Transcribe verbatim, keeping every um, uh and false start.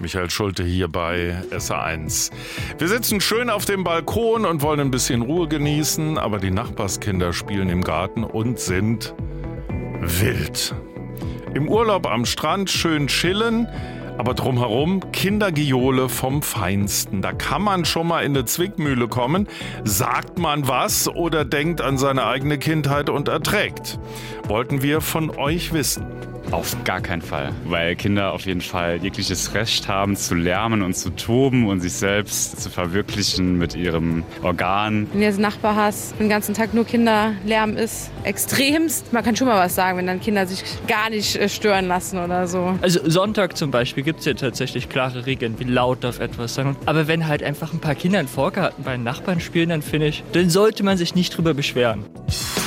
Michael Schulte hier bei S R eins. Wir sitzen schön auf dem Balkon und wollen ein bisschen Ruhe genießen, aber die Nachbarskinder spielen im Garten und sind wild. Im Urlaub am Strand schön chillen, aber drumherum Kindergejohle vom Feinsten. Da kann man schon mal in eine Zwickmühle kommen. Sagt man was oder denkt an seine eigene Kindheit und erträgt? Wollten wir von euch wissen. Auf gar keinen Fall, weil Kinder auf jeden Fall jegliches Recht haben zu lärmen und zu toben und sich selbst zu verwirklichen mit ihrem Organ. Wenn du jetzt einen Nachbar hast, den ganzen Tag nur Kinderlärm ist, extremst. Man kann schon mal was sagen, wenn dann Kinder sich gar nicht äh, stören lassen oder so. Also Sonntag zum Beispiel gibt es ja tatsächlich klare Regeln, wie laut darf etwas sein. Aber wenn halt einfach ein paar Kinder im Vorgarten bei den Nachbarn spielen, dann finde ich, dann sollte man sich nicht drüber beschweren.